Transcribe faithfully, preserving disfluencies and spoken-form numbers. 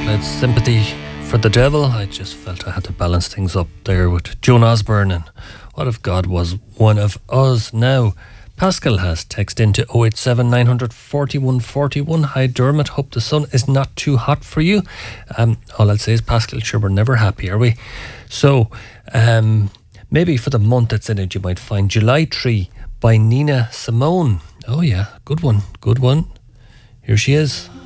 played Sympathy for the Devil. I just felt I had to balance things up there with Joan Osborne and What If God Was One of Us. Now, Pascal has text into oh eight seven nine four one four one. Hi Dermot, hope the sun is not too hot for you. Um, all I'll say is, Pascal, sure, we're never happy, are we? So, um, maybe for the month that's in it, you might find July Tree by Nina Simone. Oh yeah, good one, good one. Here she is.